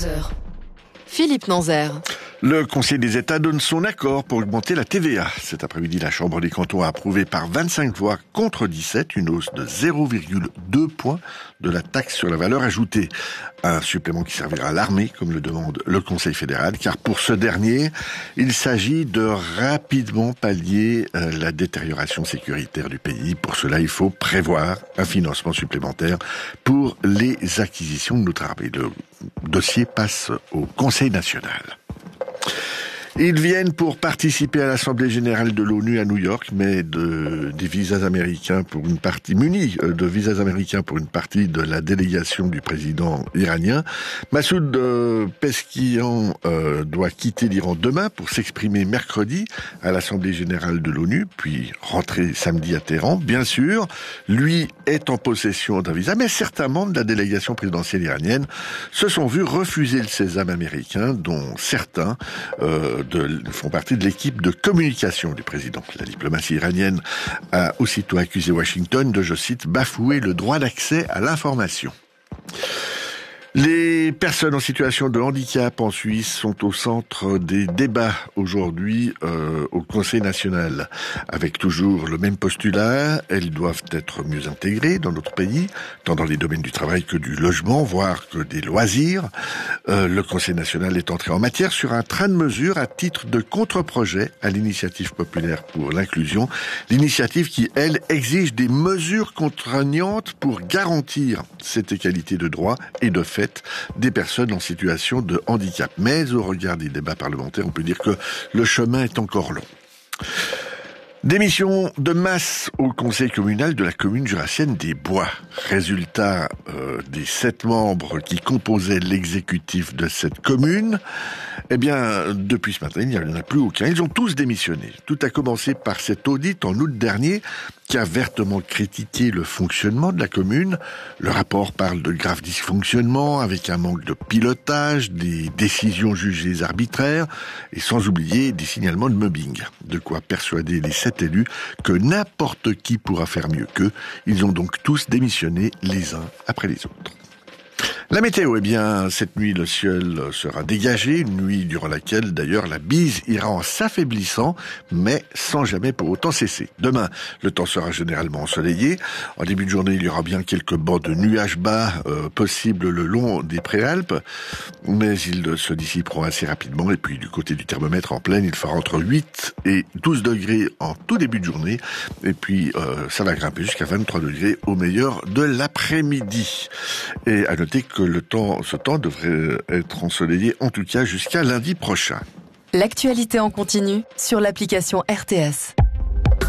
23h. Philippe Nanzer. Le Conseil des États donne son accord pour augmenter la TVA. Cet après-midi, la Chambre des cantons a approuvé par 25 voix contre 17 une hausse de 0,2 points de la taxe sur la valeur ajoutée. Un supplément qui servira à l'armée, comme le demande le Conseil fédéral, car pour ce dernier, il s'agit de rapidement pallier la détérioration sécuritaire du pays. Pour cela, il faut prévoir un financement supplémentaire pour les acquisitions de notre armée. Le dossier passe au Conseil national. Ils viennent pour participer à l'Assemblée générale de l'ONU à New York, mais des visas américains pour une partie, munis de visas américains pour une partie de la délégation du président iranien. Massoud Pezeshkian doit quitter l'Iran demain pour s'exprimer mercredi à l'Assemblée générale de l'ONU, puis rentrer samedi à Téhéran. Bien sûr, lui est en possession d'un visa, mais certains membres de la délégation présidentielle iranienne se sont vus refuser le sésame américain, dont certains font partie de l'équipe de communication du président. La diplomatie iranienne a aussitôt accusé Washington de, je cite, bafouer le droit d'accès à l'information. Les personnes en situation de handicap en Suisse sont au centre des débats aujourd'hui au Conseil national, avec toujours le même postulat. Elles doivent être mieux intégrées dans notre pays, tant dans les domaines du travail que du logement, voire que des loisirs. Le Conseil national est entré en matière sur un train de mesures à titre de contre-projet à l'initiative populaire pour l'inclusion. L'initiative qui, elle, exige des mesures contraignantes pour garantir cette égalité de droits et de fait des personnes en situation de handicap. Mais au regard des débats parlementaires, on peut dire que le chemin est encore long. Démission de masse au conseil communal de la commune jurassienne des Bois. Résultat des 7 membres qui composaient l'exécutif de cette commune, eh bien, depuis ce matin, il n'y en a plus aucun. Ils ont tous démissionné. Tout a commencé par cet audit en août dernier qui a vertement critiqué le fonctionnement de la commune. Le rapport parle de graves dysfonctionnements avec un manque de pilotage, des décisions jugées arbitraires et sans oublier des signalements de mobbing. De quoi persuader les 7 élus que n'importe qui pourra faire mieux qu'eux. Ils ont donc tous démissionné les uns après les autres. La météo, eh bien, cette nuit, le ciel sera dégagé, une nuit durant laquelle, d'ailleurs, la bise ira en s'affaiblissant, mais sans jamais pour autant cesser. Demain, le temps sera généralement ensoleillé. En début de journée, il y aura bien quelques bancs de nuages bas possibles le long des préalpes, mais ils se dissiperont assez rapidement. Et puis, du côté du thermomètre en pleine, il fera entre 8 et 12 degrés en tout début de journée. Et puis, ça va grimper jusqu'à 23 degrés au meilleur de l'après-midi. Et à noter que ce temps devrait être ensoleillé en tout cas jusqu'à lundi prochain. L'actualité en continu sur l'application RTS.